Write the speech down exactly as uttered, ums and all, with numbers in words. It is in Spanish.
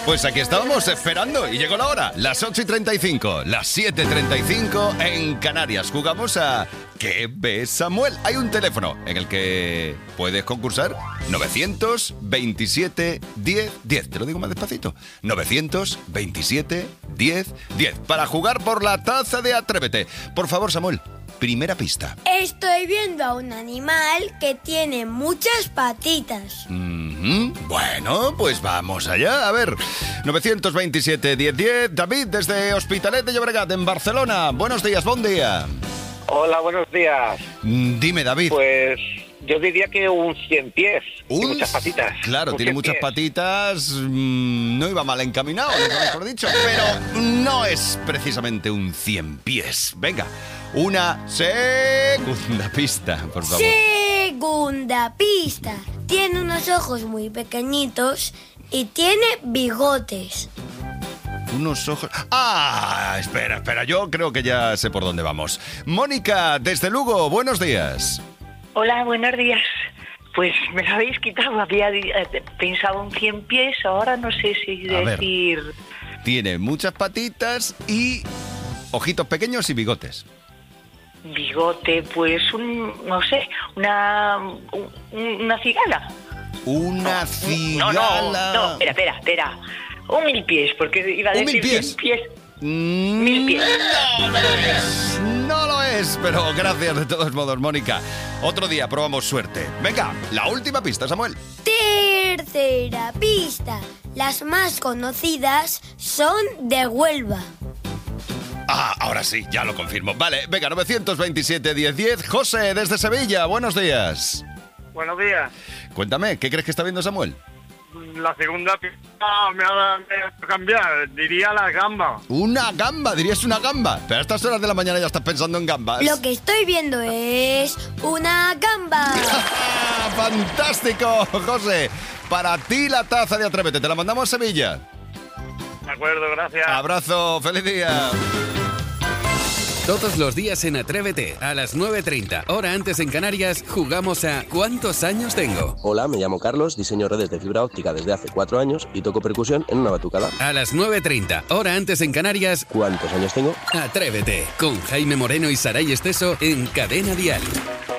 Pues aquí estábamos esperando y llegó la hora. Las ocho y treinta y cinco, las siete y treinta y cinco en Canarias. Jugamos a ¿Qué ve Samuel? Hay un teléfono en el que puedes concursar. novecientos veintisiete diez diez. Te lo digo más despacito. novecientos veintisiete diez diez. Para jugar por la taza de Atrévete. Por favor, Samuel, primera pista. Estoy viendo a un animal que tiene muchas patitas. Mm-hmm. Bueno, pues vamos allá. A ver, novecientos veintisiete diez diez. David, desde Hospitalet de Llobregat, en Barcelona. Buenos días, buen día. Hola, buenos días. Mm, dime, David. Pues yo diría que un cien pies. Un... Tiene muchas patitas. Claro, un tiene muchas pies. patitas. Mmm, no iba mal encaminado, mejor dicho. Pero no es precisamente un cien pies. Venga, una segunda pista, por favor. Segunda pista. Tiene unos ojos muy pequeñitos y tiene bigotes. Unos ojos... ¡Ah! Espera, espera, yo creo que ya sé por dónde vamos. Mónica, desde Lugo, buenos días. Hola, buenos días. Pues me lo habéis quitado, había eh, pensado en cien pies, ahora no sé si A decir... ver, tiene muchas patitas y ojitos pequeños y bigotes. Bigote, pues un, no sé, una, un, una cigala. Una No, cigala... no, no, espera, espera, espera. Un mil pies, porque iba a ¿Un decir mil pies? cien pies. Mm, Mil pies. No lo es, no lo es, pero gracias de todos modos, Mónica. Otro día probamos suerte. Venga, la última pista, Samuel. Tercera pista. Las más conocidas son de Huelva. Ah, ahora sí, ya lo confirmo. Vale, venga, novecientos veintisiete diez diez. José, desde Sevilla, buenos días. Buenos días. Cuéntame, ¿qué crees que está viendo Samuel? La segunda pista me ha de cambiar. Diría la gamba. Una gamba, dirías una gamba. Pero a estas horas de la mañana ya estás pensando en gambas. Lo que estoy viendo es una gamba. ¡Fantástico, José! Para ti la taza de Atrévete, te la mandamos a Sevilla. De acuerdo, gracias. Abrazo, feliz día. Todos los días en Atrévete, a las nueve treinta, hora antes en Canarias, jugamos a ¿Cuántos años tengo? Hola, me llamo Carlos, diseño redes de fibra óptica desde hace cuatro años y toco percusión en una batucada. A las nueve treinta, hora antes en Canarias, ¿cuántos años tengo? Atrévete, con Jaime Moreno y Saray Esteso en Cadena Dial.